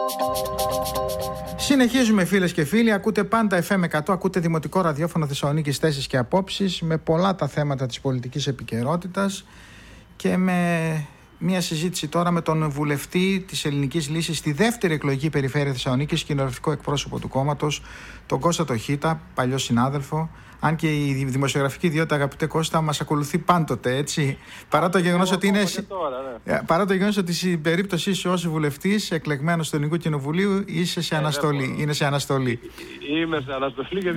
Συνεχίζουμε, φίλες και φίλοι. Ακούτε πάντα FM 100, ακούτε Δημοτικό Ραδιόφωνο Θεσσαλονίκης, θέσεις και απόψεις, με πολλά τα θέματα της πολιτικής επικαιρότητας και με μια συζήτηση τώρα με τον βουλευτή της Ελληνικής Λύσης στη δεύτερη εκλογική περιφέρεια Θεσσαλονίκης, κοινοβουλευτικό εκπρόσωπο του κόμματος, τον Κώστα Τοχίτα, παλιό συνάδελφο. Αν και η δημοσιογραφική ιδιότητα, αγαπητέ Κώστα, μας ακολουθεί πάντοτε, έτσι. Παρά το γεγονός ότι παρά το γεγονός ότι στην περίπτωσή σου ως βουλευτής εκλεγμένος του Ελληνικού Κοινοβουλίου είσαι σε αναστολή. Είναι σε αναστολή. Είμαι σε αναστολή γιατί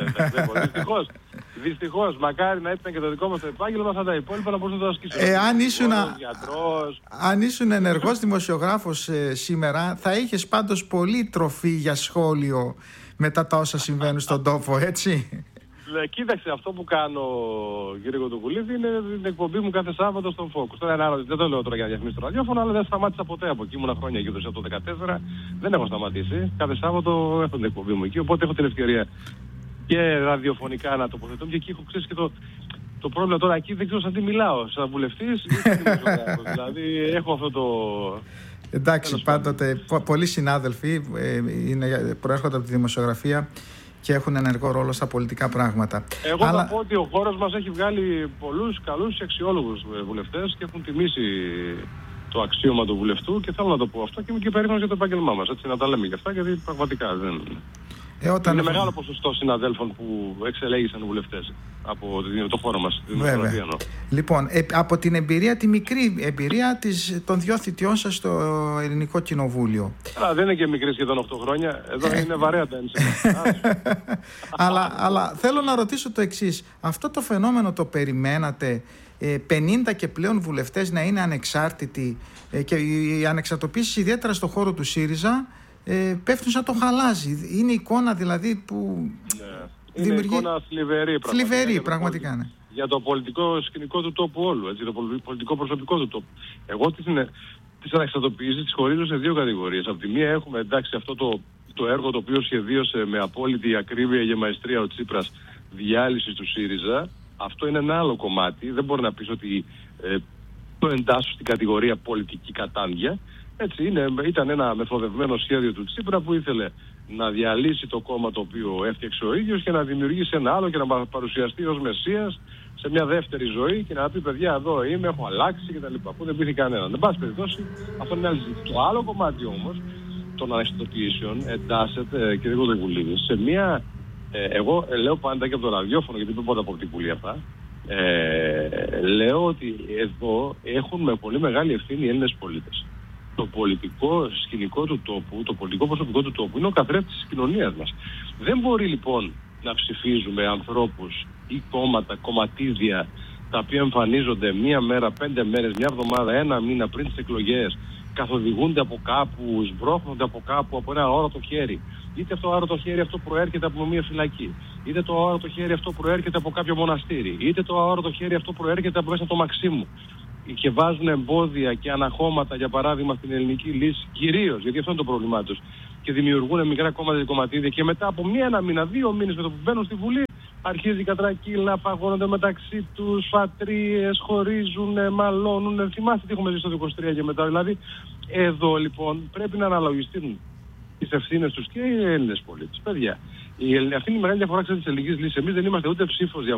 δυστυχώς, μακάρι να ήταν και το δικό μας το επάγγελμα, θα τα υπόλοιπα να μπορούσα να το ασκήσω. Αν ήσουν ενεργός δημοσιογράφος σήμερα, θα είχες πάντως πολύ τροφή για σχόλιο μετά τα όσα συμβαίνουν στον τόπο, έτσι. Κοίταξε, αυτό που κάνω, κύριε Κοντοβουλίδη, είναι την εκπομπή μου κάθε Σάββατο στον Focus. Τώρα δεν το λέω τώρα για να διαφημίσω το ραδιόφωνο, αλλά δεν σταμάτησα ποτέ από εκεί. Ήμουν χρόνια γύρω από το 2014. Δεν έχω σταματήσει. Κάθε Σάββατο έχω την εκπομπή μου εκεί. Οπότε έχω την ευκαιρία και ραδιοφωνικά να τοποθετώ. Και εκεί έχω ξέρει και το πρόβλημα τώρα. Εκεί δεν ξέρω σαν τι μιλάω. Σαν βουλευτής ή σαν δημοσιογράφος. Δηλαδή έχω αυτό το. Εντάξει, πάντοτε πολλοί συνάδελφοι προέρχονται από τη δημοσιογραφία και έχουν ενεργό ρόλο στα πολιτικά πράγματα. Εγώ θα πω ότι ο χώρος μας έχει βγάλει πολλούς καλούς και αξιόλογους βουλευτές και έχουν τιμήσει το αξίωμα του βουλευτού και θέλω να το πω αυτό και είμαι και περήφανος για το επάγγελμά μας. Έτσι, να τα λέμε και αυτά, γιατί πραγματικά δεν. Είναι μεγάλο ποσοστό συναδέλφων που εξελέγησαν βουλευτές από το χώρο μας. Βέβαια. Λοιπόν, από την εμπειρία, τη μικρή εμπειρία των 2 θητιών σας στο Ελληνικό Κοινοβούλιο. Δεν είναι και μικρή, σχεδόν 8 χρόνια. Εδώ είναι βαρέα τα αλλά θέλω να ρωτήσω το εξής. Αυτό το φαινόμενο το περιμένατε, 50 και πλέον βουλευτές να είναι ανεξάρτητοι και η ανεξαρτοποίηση ιδιαίτερα στο χώρο του ΣΥΡΙΖΑ πέφτουν σαν το χαλάζι. Είναι εικόνα δηλαδή που δημιουργεί. Είναι εικόνα θλιβερή πραγματικά. Ναι. Για το πολιτικό σκηνικό του τόπου όλου, έτσι, το πολιτικό προσωπικό του τόπου. Εγώ τις ανεξαρτοποιήσεις τις χωρίζω σε 2 κατηγορίες. Από τη μία έχουμε εντάξει αυτό το έργο το οποίο σχεδίωσε με απόλυτη ακρίβεια και μαεστρία ο Τσίπρας, διάλυση του ΣΥΡΙΖΑ. Αυτό είναι ένα άλλο κομμάτι. Δεν μπορεί να πεις ότι το εντάσσω στην κατηγορία πολιτική κατάντια. Έτσι ήταν ένα μεθοδευμένο σχέδιο του Τσίπρα που ήθελε να διαλύσει το κόμμα το οποίο έφτιαξε ο ίδιος και να δημιουργήσει ένα άλλο και να παρουσιαστεί ως μεσσίας σε μια δεύτερη ζωή και να πει παιδιά εδώ είμαι, έχω αλλάξει κτλ. Που δεν πείθει κανέναν. Εν πάση περιπτώσει αυτό είναι άλλη συζήτηση. Το άλλο κομμάτι όμως των ανεξαρτοποιήσεων εντάσσεται, κύριε Κοντοβουλίδη, σε μια. Εγώ λέω πάντα και από το ραδιόφωνο, γιατί δεν μπορώ από την Βουλή αυτά. Λέω ότι εδώ έχουν με πολύ μεγάλη ευθύνη οι Έλληνες πολίτες. Το πολιτικό σκηνικό του τόπου, το πολιτικό προσωπικό του τόπου είναι ο καθρέφτης της κοινωνίας μας. Δεν μπορεί λοιπόν να ψηφίζουμε ανθρώπους ή κόμματα, κομματίδια τα οποία εμφανίζονται 1 μέρα, 5 μέρες, 1 εβδομάδα, 1 μήνα πριν τις εκλογές, καθοδηγούνται από κάπου, σμπρώχνονται από κάπου από ένα αόρατο χέρι. Είτε αυτό το αόρατο χέρι αυτό προέρχεται από μια φυλακή, είτε το αόρατο χέρι αυτό προέρχεται από κάποιο μοναστήρι, είτε το αόρατο χέρι αυτό προέρχεται από μέσα από το Μαξίμου. Και βάζουν εμπόδια και αναχώματα, για παράδειγμα, στην ελληνική λύση, κυρίως, γιατί αυτό είναι το πρόβλημά τους. Και δημιουργούν μικρά κόμματα και κομματίδια και μετά από 1 μήνα, 2 μήνες με το που μπαίνουν στη Βουλή, αρχίζει η κατρακύλα να παγώνονται μεταξύ τους, φατρίες, χωρίζουν, μαλώνουν. Θυμάστε τι έχουμε ζήσει το 23 και μετά. Δηλαδή, εδώ λοιπόν πρέπει να αναλογιστούν τις ευθύνες τους και οι Έλληνες πολίτες. Παιδιά, αυτή είναι η μεγάλη διαφορά της ελληνικής λύσης. Εμείς δεν είμαστε ούτε ψήφος